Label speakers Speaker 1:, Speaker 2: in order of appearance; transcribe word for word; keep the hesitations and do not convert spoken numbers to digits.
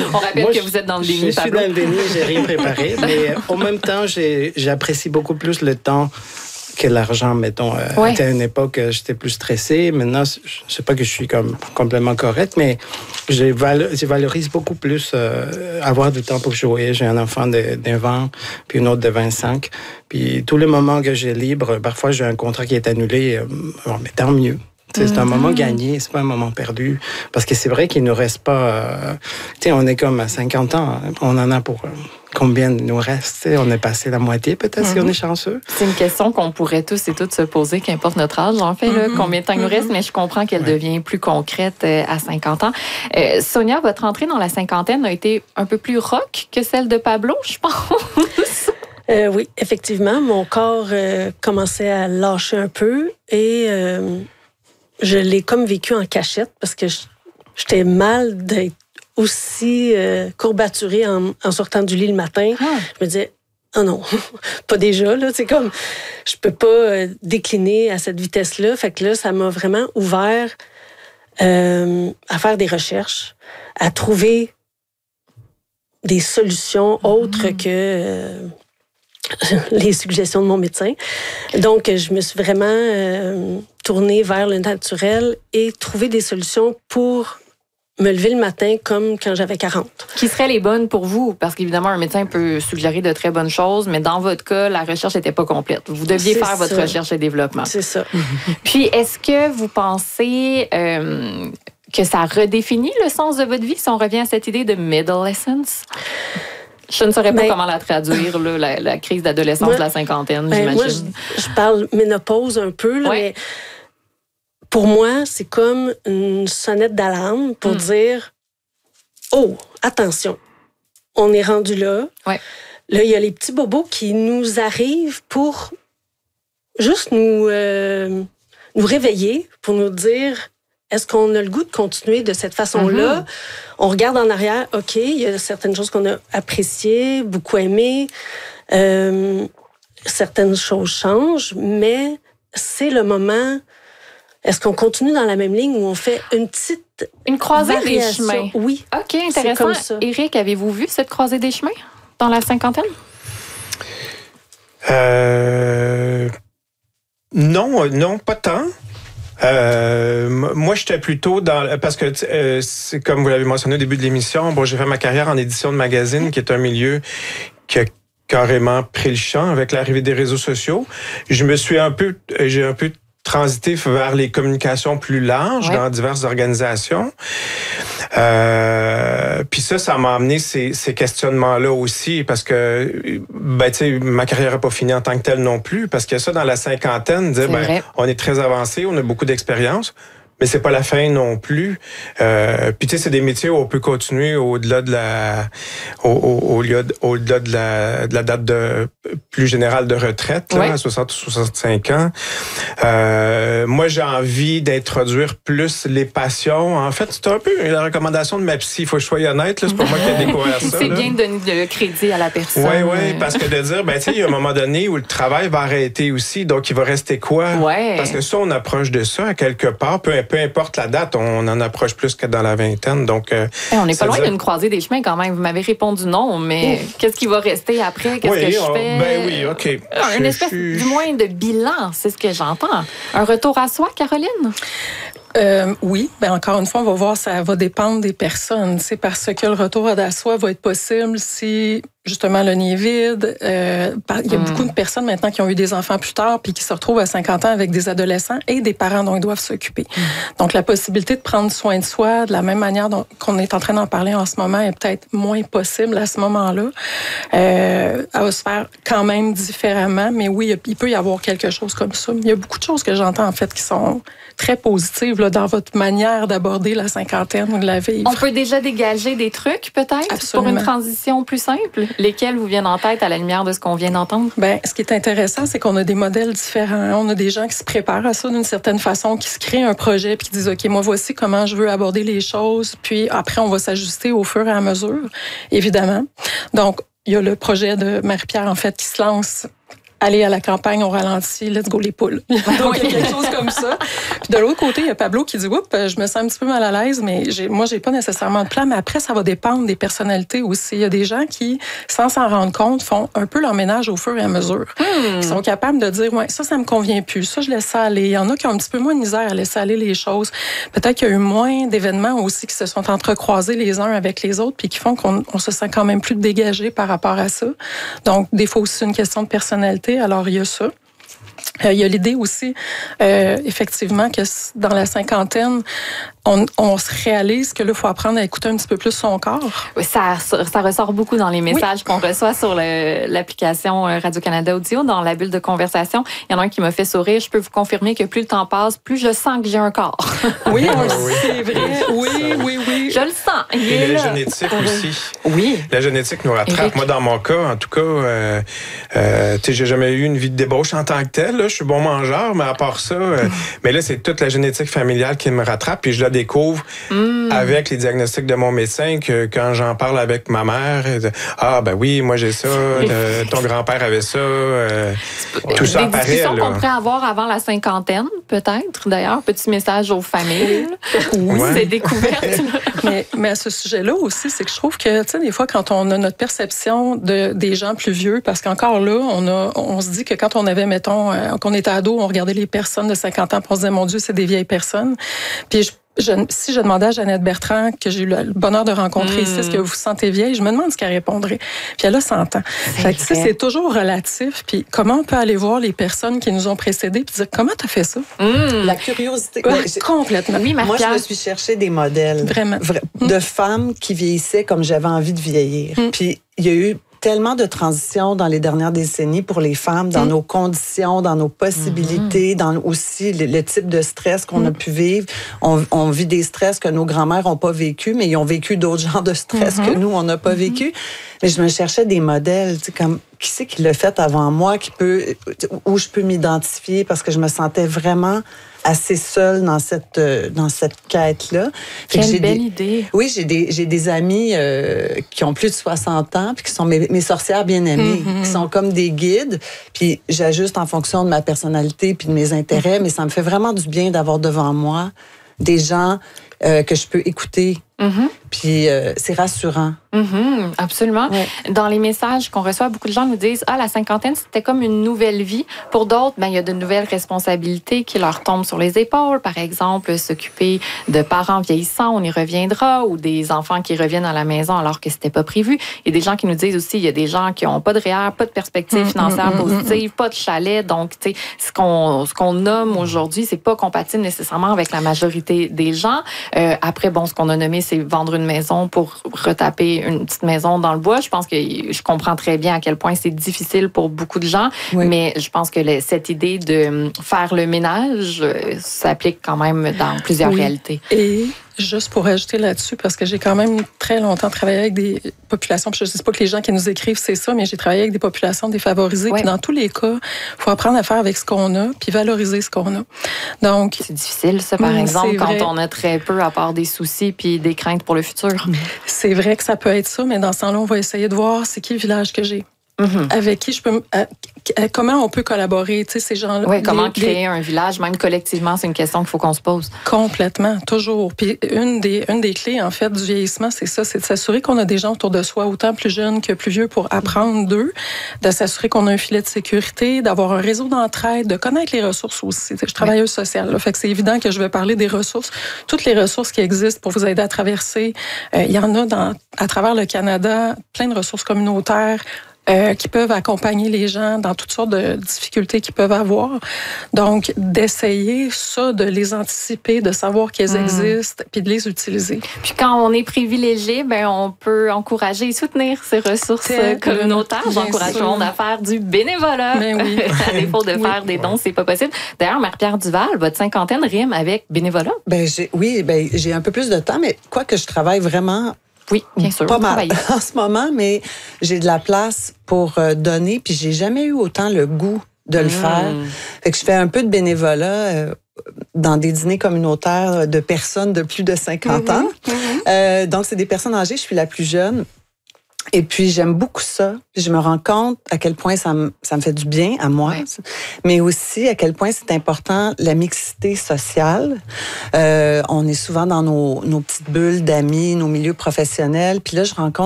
Speaker 1: On rappelle
Speaker 2: Moi,
Speaker 1: que vous êtes dans le déni,
Speaker 2: Je suis
Speaker 1: Pablo.
Speaker 2: dans le déni, j'ai rien préparé. Mais en même temps, j'ai, j'apprécie beaucoup plus le temps que l'argent, mettons. Euh,
Speaker 1: Ouais.
Speaker 2: À une époque, j'étais plus stressé. Maintenant, je ne sais pas que je suis comme complètement correct, mais je, valo- je valorise beaucoup plus euh, avoir du temps pour jouer. J'ai un enfant de, de vingt, puis une autre de vingt-cinq. Puis tous les moments que j'ai libre, parfois j'ai un contrat qui est annulé. Euh, bon, mais tant mieux. Tu sais, c'est un moment gagné, c'est pas un moment perdu. Parce que c'est vrai qu'il ne nous reste pas... Euh, tu sais, on est comme à cinquante ans. Hein, on en a pour... Euh, combien il nous reste? Tu sais, on est passé la moitié peut-être mm-hmm. si on est chanceux.
Speaker 1: C'est une question qu'on pourrait tous et toutes se poser, qu'importe notre âge. En fait, là, mm-hmm. combien de temps il nous reste, mais je comprends qu'elle ouais. devient plus concrète euh, à cinquante ans. Euh, Sonia, votre entrée dans la cinquantaine a été un peu plus rock que celle de Pablo, je pense.
Speaker 3: Euh, oui, effectivement. Mon corps euh, commençait à lâcher un peu et... Euh, je l'ai comme vécu en cachette parce que j'étais mal d'être aussi euh, courbaturée en, en sortant du lit le matin. Ah. Je me disais, oh non, pas déjà. Là, c'est comme, je peux pas euh, décliner à cette vitesse-là. Fait que là, ça m'a vraiment ouvert euh, à faire des recherches, à trouver des solutions autres mmh. que... Euh, les suggestions de mon médecin. Donc, je me suis vraiment euh, tournée vers le naturel et trouvé des solutions pour me lever le matin comme quand j'avais quarante.
Speaker 1: Qui seraient les bonnes pour vous? Parce qu'évidemment, un médecin peut suggérer de très bonnes choses, mais dans votre cas, la recherche n'était pas complète. Vous deviez C'est faire ça. votre recherche et développement.
Speaker 3: C'est ça.
Speaker 1: Puis, est-ce que vous pensez... Euh, que ça redéfinit le sens de votre vie si on revient à cette idée de middle-essence? Je ne saurais pas ben, comment la traduire, là, la, la crise d'adolescence moi, de la cinquantaine,
Speaker 3: ben,
Speaker 1: j'imagine.
Speaker 3: Moi, je, je parle ménopause un peu, là,
Speaker 1: ouais.
Speaker 3: mais pour moi, c'est comme une sonnette d'alarme pour mm. dire « Oh, attention, on est rendu là.
Speaker 1: Ouais. »
Speaker 3: Là, il y a les petits bobos qui nous arrivent pour juste nous, euh, nous réveiller, pour nous dire... Est-ce qu'on a le goût de continuer de cette façon-là? Mm-hmm. On regarde en arrière, OK, il y a certaines choses qu'on a appréciées, beaucoup aimées. Euh, certaines choses changent, mais c'est le moment... Est-ce qu'on continue dans la même ligne ou on fait une petite
Speaker 1: Une croisée
Speaker 3: variation?
Speaker 1: des chemins.
Speaker 3: Oui.
Speaker 1: OK, intéressant.
Speaker 3: C'est comme ça.
Speaker 1: Éric, avez-vous vu cette croisée des chemins dans la cinquantaine?
Speaker 4: Euh... Non, non, pas tant. Euh, moi, j'étais plutôt dans... Parce que, euh, c'est comme vous l'avez mentionné au début de l'émission, bon, j'ai fait ma carrière en édition de magazine, qui est un milieu qui a carrément pris le champ avec l'arrivée des réseaux sociaux. Je me suis un peu... J'ai un peu transité vers les communications plus larges ouais. dans diverses organisations. Euh, puis ça, ça m'a amené ces, ces questionnements-là aussi, parce que ben, tu sais, ma carrière n'a pas fini en tant que telle non plus, parce que ça, dans la cinquantaine, dire, ben, on est très avancé, on a beaucoup d'expérience, mais c'est pas la fin non plus. Euh, puis tu sais, c'est des métiers où on peut continuer au-delà de la, au, au, au-delà, au-delà de la, de la date de plus générale de retraite, là, ouais. à soixante ou soixante-cinq ans. Euh, moi, j'ai envie d'introduire plus les passions. En fait, c'est un peu la recommandation de ma psy. Il faut que je sois honnête, là, c'est pas moi qui ai découvert ça.
Speaker 1: C'est
Speaker 4: là.
Speaker 1: bien de donner le crédit à la personne.
Speaker 4: Oui, oui, parce que de dire, ben tu sais, il y a un moment donné où le travail va arrêter aussi, donc il va rester quoi?
Speaker 1: Ouais.
Speaker 4: Parce que ça, on approche de ça à quelque part, peu importe. Peu importe la date, on en approche plus que dans la vingtaine. Donc, euh,
Speaker 1: on n'est pas loin
Speaker 4: dire...
Speaker 1: d'une croisée des chemins quand même. Vous m'avez répondu non, mais Ouf. qu'est-ce qui va rester après? Qu'est-ce
Speaker 4: oui,
Speaker 1: que je
Speaker 4: on...
Speaker 1: fais?
Speaker 4: Ben oui, OK.
Speaker 1: Une je, espèce, je... du moins, de bilan, c'est ce que j'entends. Un retour à soi, Caroline?
Speaker 5: Euh, oui, ben encore une fois, on va voir, ça va dépendre des personnes. C'est parce que le retour à soi va être possible si justement le nid est vide. Euh, il y a mm. beaucoup de personnes maintenant qui ont eu des enfants plus tard puis qui se retrouvent à cinquante ans avec des adolescents et des parents dont ils doivent s'occuper. Mm. Donc la possibilité de prendre soin de soi de la même manière dont, qu'on est en train d'en parler en ce moment est peut-être moins possible à ce moment-là. Euh, elle va se faire quand même différemment, mais oui, il peut y avoir quelque chose comme ça. Il y a beaucoup de choses que j'entends en fait qui sont très positives là, dans votre manière d'aborder la cinquantaine ou de la vivre.
Speaker 1: On peut déjà dégager des trucs peut-être
Speaker 5: Absolument.
Speaker 1: pour une transition plus simple? Lesquels vous viennent en tête à la lumière de ce qu'on vient d'entendre?
Speaker 5: Ben, ce qui est intéressant, c'est qu'on a des modèles différents. On a des gens qui se préparent à ça d'une certaine façon, qui se créent un projet puis qui disent, OK, moi, voici comment je veux aborder les choses. Puis après, on va s'ajuster au fur et à mesure, évidemment. Donc, il y a le projet de Marie-Pierre, en fait, qui se lance aller à la campagne, on ralentit, let's go les poules. Donc, il y a quelque chose comme ça. Puis de l'autre côté, il y a Pablo qui dit, oups, je me sens un petit peu mal à l'aise, mais j'ai, moi, j'ai pas nécessairement de plan. Mais après, ça va dépendre des personnalités aussi. Il y a des gens qui, sans s'en rendre compte, font un peu leur ménage au fur et à mesure. Hmm. Ils sont capables de dire, ouais, ça, ça me convient plus. Ça, je laisse ça aller. Il y en a qui ont un petit peu moins de misère à laisser aller les choses. Peut-être qu'il y a eu moins d'événements aussi qui se sont entrecroisés les uns avec les autres puis qui font qu'on on se sent quand même plus dégagé par rapport à ça. Donc, des fois aussi, c'est une question de personnalité. Alors, il y a ça. Euh, il y a l'idée aussi, euh, effectivement, que dans la cinquantaine, on, on se réalise que là, il faut apprendre à écouter un petit peu plus son corps.
Speaker 1: Oui, ça, ça ressort beaucoup dans les messages oui. qu'on reçoit sur le, l'application Radio-Canada Audio, dans la bulle de conversation. Il y en a un qui m'a fait sourire. Je peux vous confirmer que plus le temps passe, plus je sens que j'ai un corps.
Speaker 5: Oui, on le sait, c'est vrai. Oui, oui, oui.
Speaker 1: Je le sens. Il
Speaker 4: Et
Speaker 1: est
Speaker 4: la
Speaker 1: là.
Speaker 4: génétique aussi.
Speaker 1: Oui.
Speaker 4: La génétique nous rattrape.
Speaker 1: Éric.
Speaker 4: Moi, dans mon cas, en tout cas, euh, euh, tu sais, j'ai jamais eu une vie de débauche en tant que telle. Là. Je suis bon mangeur, mais à part ça, euh, mais là, c'est toute la génétique familiale qui me rattrape, puis je la découvre mm. avec les diagnostics de mon médecin, que quand j'en parle avec ma mère, elle, ah ben oui, moi j'ai ça, euh, ton grand-père avait ça, euh, tout ça apparaît.
Speaker 1: Des discussions
Speaker 4: là.
Speaker 1: qu'on pourrait avoir avant la cinquantaine, peut-être, d'ailleurs, petit message aux familles. Oui, ouais. C'est découverte.
Speaker 5: mais, mais à ce sujet-là aussi, c'est que je trouve que, tu sais, des fois, quand on a notre perception de, des gens plus vieux, parce qu'encore là, on, a, on se dit que quand on avait, mettons, euh, qu'on était ado, on regardait les personnes de cinquante ans, puis on se disait, mon Dieu, c'est des vieilles personnes. Puis je Je, si je demandais à Jeannette Bertrand, que j'ai eu le bonheur de rencontrer ici, mmh. est-ce que vous vous sentez vieille? Je me demande ce qu'elle répondrait. Puis elle a cent ans. Fait que, c'est toujours relatif. Puis comment on peut aller voir les personnes qui nous ont précédés puis dire, comment t'as fait ça?
Speaker 6: Mmh. La curiosité.
Speaker 5: Ouais, complètement.
Speaker 1: Oui,
Speaker 6: moi, je me suis cherché des modèles.
Speaker 5: Vraiment.
Speaker 6: De mmh. femmes qui vieillissaient comme j'avais envie de vieillir. Mmh. Puis il y a eu tellement de transitions dans les dernières décennies pour les femmes, dans mmh. nos conditions, dans nos possibilités, mmh. dans aussi le, le type de stress qu'on mmh. a pu vivre. On, on vit des stress que nos grands-mères n'ont pas vécu, mais ils ont vécu d'autres genres de stress mmh. que nous, on n'a pas mmh. vécu. Mais je me cherchais des modèles, tu sais, comme qui c'est qui l'a fait avant moi, qui peut, où je peux m'identifier, parce que je me sentais vraiment assez seule dans cette dans cette quête-là.
Speaker 1: Quelle
Speaker 6: j'ai
Speaker 1: belle
Speaker 6: des,
Speaker 1: idée.
Speaker 6: Oui, j'ai des j'ai des amis euh, qui ont plus de soixante ans, puis qui sont mes, mes sorcières bien-aimées, mm-hmm. qui sont comme des guides, puis j'ajuste en fonction de ma personnalité puis de mes intérêts, mm-hmm. mais ça me fait vraiment du bien d'avoir devant moi des gens euh, que je peux écouter. Mm-hmm. Puis euh, c'est rassurant.
Speaker 1: Mm-hmm, absolument.
Speaker 6: Ouais.
Speaker 1: Dans les messages qu'on reçoit, beaucoup de gens nous disent « Ah, la cinquantaine, c'était comme une nouvelle vie. » Pour d'autres, ben, il y a de nouvelles responsabilités qui leur tombent sur les épaules. Par exemple, s'occuper de parents vieillissants, on y reviendra, ou des enfants qui reviennent à la maison alors que c'était pas prévu. Il y a des gens qui nous disent aussi, il y a des gens qui ont pas de R E E R, pas de perspective financière mm-hmm. positive, pas de chalet. Donc, tu sais, ce qu'on, ce qu'on nomme aujourd'hui, c'est pas compatible nécessairement avec la majorité des gens. Euh, après, bon, ce qu'on a nommé, c'est vendre une maison pour retaper une petite maison dans le bois. Je pense que je comprends très bien à quel point c'est difficile pour beaucoup de gens, oui. mais je pense que le, cette idée de faire le ménage s'applique quand même dans plusieurs
Speaker 5: oui.
Speaker 1: réalités.
Speaker 5: Et juste pour ajouter là-dessus, parce que j'ai quand même très longtemps travaillé avec des populations, puis je ne dis pas que les gens qui nous écrivent, c'est ça, mais j'ai travaillé avec des populations défavorisées, oui. puis dans tous les cas, il faut apprendre à faire avec ce qu'on a, puis valoriser ce qu'on a. Donc,
Speaker 1: c'est difficile, ça, par exemple, quand on a très peu, à part des soucis puis des craintes pour le futur.
Speaker 5: C'est vrai que ça peut être ça, mais dans ce temps-là, on va essayer de voir c'est qui le village que j'ai. Mm-hmm. Avec qui je peux... À, à, comment on peut collaborer, tu sais, ces gens-là.
Speaker 1: Oui, comment les, créer les... un village, même collectivement, c'est une question qu'il faut qu'on se pose.
Speaker 5: Complètement, toujours. Puis une des, une des clés, en fait, du vieillissement, c'est ça, c'est de s'assurer qu'on a des gens autour de soi, autant plus jeunes que plus vieux, pour apprendre d'eux, de s'assurer qu'on a un filet de sécurité, d'avoir un réseau d'entraide, de connaître les ressources aussi. Je suis travailleuse sociale, là, fait que c'est évident que je vais parler des ressources. Toutes les ressources qui existent pour vous aider à traverser, euh, il y en a dans, à travers le Canada, plein de ressources communautaires, Euh, qui peuvent accompagner les gens dans toutes sortes de difficultés qu'ils peuvent avoir. Donc, d'essayer ça, de les anticiper, de savoir qu'elles mmh. existent, puis de les utiliser.
Speaker 1: Puis quand on est privilégié, ben on peut encourager et soutenir ces ressources C'est communautaires. J'encourage tout le monde à faire du bénévolat.
Speaker 5: Mais oui.
Speaker 1: À défaut de oui. faire des dons, c'est pas possible. D'ailleurs, Marie-Pierre Duval, votre cinquantaine rime avec bénévolat.
Speaker 6: Ben j'ai, oui, ben j'ai un peu plus de temps, mais quoi que je travaille vraiment...
Speaker 1: Oui, bien sûr.
Speaker 6: Pas mal en ce moment, mais j'ai de la place pour donner, puis j'ai jamais eu autant le goût de le mmh. faire. Fait que je fais un peu de bénévolat euh, dans des dîners communautaires de personnes de plus de cinquante mmh. ans. Mmh. Euh, donc, c'est des personnes âgées. Je suis la plus jeune. Et puis, j'aime beaucoup ça. Puis, je me rends compte à quel point ça me, ça me fait du bien à moi, ouais. mais aussi à quel point c'est important la mixité sociale. Euh, on est souvent dans nos, nos petites bulles d'amis, nos milieux professionnels. Puis là, je rencontre